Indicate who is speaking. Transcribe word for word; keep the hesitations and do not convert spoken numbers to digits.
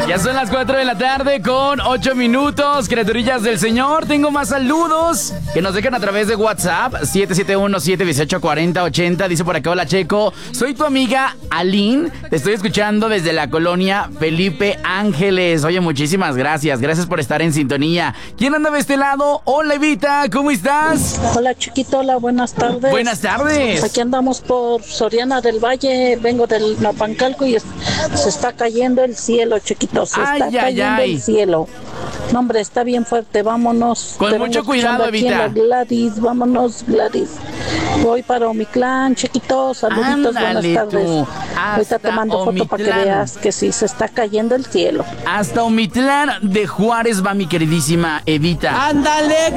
Speaker 1: Ya son las cuatro de la tarde con ocho minutos, criaturillas del Señor. Tengo más saludos que nos dejan a través de WhatsApp, siete siete uno, siete uno ocho, cuatro cero ocho cero. Dice por acá, hola Checo, soy tu amiga Aline, te estoy escuchando desde la colonia Felipe Ángeles. Oye, muchísimas gracias, gracias por estar en sintonía. ¿Quién anda de este lado? Hola Evita, ¿cómo estás?
Speaker 2: Hola chiquito, hola, buenas tardes.
Speaker 1: Buenas tardes.
Speaker 2: Aquí andamos por Soriana del Valle, vengo del Napancalco y es, se está cayendo el cielo, chiquito, se
Speaker 1: Ay,
Speaker 2: está
Speaker 1: ay,
Speaker 2: cayendo
Speaker 1: ay.
Speaker 2: el cielo. No, hombre, está bien fuerte, vámonos.
Speaker 1: Con
Speaker 2: Te
Speaker 1: mucho
Speaker 2: vengo
Speaker 1: cuidado,
Speaker 2: escuchando aquí en
Speaker 1: Evita.
Speaker 2: la Gladys, vámonos, Gladys. Voy para Omitlán, chiquito, saluditos,
Speaker 1: Ándale,
Speaker 2: buenas tardes.
Speaker 1: tú.
Speaker 2: Ahorita te
Speaker 1: Hasta
Speaker 2: mando foto para que
Speaker 1: Omitlán.
Speaker 2: veas que sí, se está cayendo el cielo.
Speaker 1: Hasta Omitlán de Juárez va mi queridísima Evita.
Speaker 3: ¡Ándale,